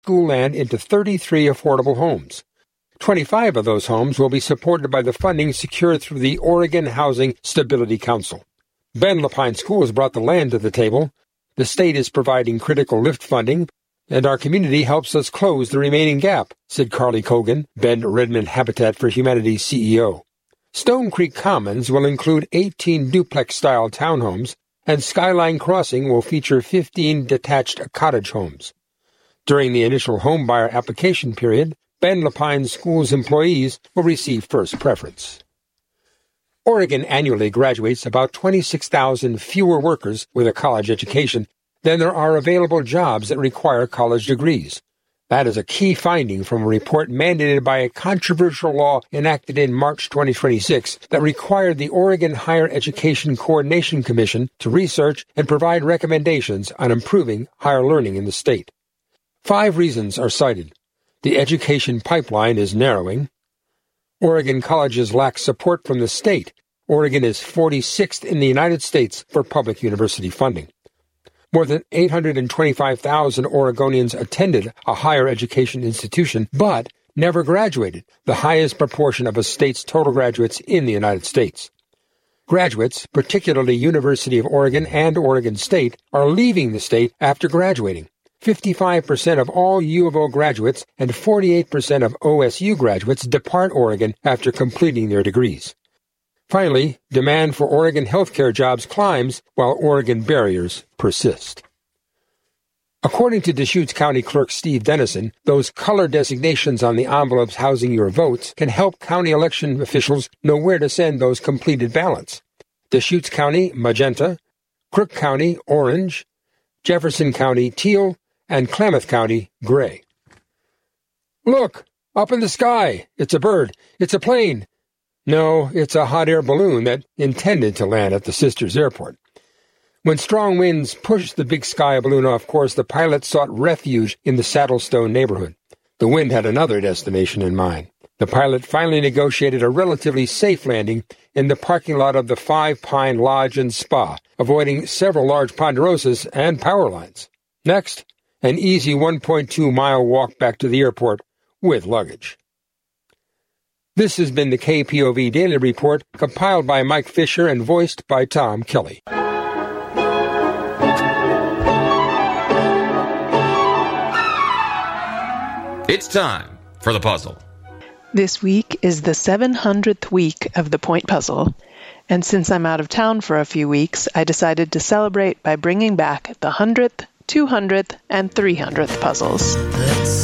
school land into 33 affordable homes. 25 of those homes will be supported by the funding secured through the Oregon Housing Stability Council. Bend Lapine Schools brought the land to the table. The state is providing critical lift funding, and our community helps us close the remaining gap, said Carly Kogan, Bend Redmond Habitat for Humanity CEO. Stone Creek Commons will include 18 duplex-style townhomes, and Skyline Crossing will feature 15 detached cottage homes. During the initial homebuyer application period, Bend Lapine Schools employees will receive first preference. Oregon annually graduates about 26,000 fewer workers with a college education than there are available jobs that require college degrees. That is a key finding from a report mandated by a controversial law enacted in March 2026 that required the Oregon Higher Education Coordination Commission to research and provide recommendations on improving higher learning in the state. 5 reasons are cited. The education pipeline is narrowing. Oregon colleges lack support from the state. Oregon is 46th in the United States for public university funding. More than 825,000 Oregonians attended a higher education institution, but never graduated, the highest proportion of a state's total graduates in the United States. Graduates, particularly University of Oregon and Oregon State, are leaving the state after graduating. 55% of all U of O graduates and 48% of OSU graduates depart Oregon after completing their degrees. Finally, demand for Oregon healthcare jobs climbs while Oregon barriers persist. According to Deschutes County Clerk Steve Dennison, those color designations on the envelopes housing your votes can help county election officials know where to send those completed ballots. Deschutes County, magenta; Crook County, orange; Jefferson County, teal; and Klamath County, gray. Look! Up in the sky! It's a bird! It's a plane! No, it's a hot air balloon that intended to land at the Sisters Airport. When strong winds pushed the big sky balloon off course, the pilot sought refuge in the Saddlestone neighborhood. The wind had another destination in mind. The pilot finally negotiated a relatively safe landing in the parking lot of the Five Pine Lodge and Spa, avoiding several large ponderosas and power lines. Next, an easy 1.2-mile walk back to the airport with luggage. This has been the KPOV Daily Report, compiled by Mike Fisher and voiced by Tom Kelly. It's time for the puzzle. This week is the 700th week of the Point Puzzle, and since I'm out of town for a few weeks, I decided to celebrate by bringing back the 100th, 200th, and 300th puzzles.